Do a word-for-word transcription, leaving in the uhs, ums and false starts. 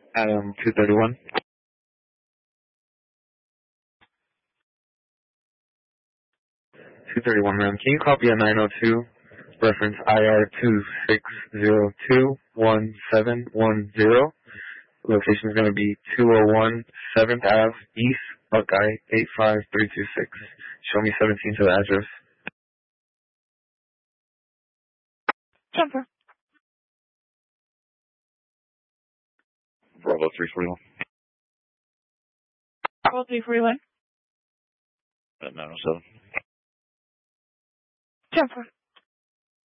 Adam two thirty-one. two thirty-one, ma'am. Can you copy a nine oh two, reference I R two six zero two one seven one zero? Location is going to be two oh one seventh Avenue East, Buckeye eight five three two six. Show me seventeen to the address. Jumper. Bravo three forty-one. Bravo three forty-one. At nine oh seven. Jumper.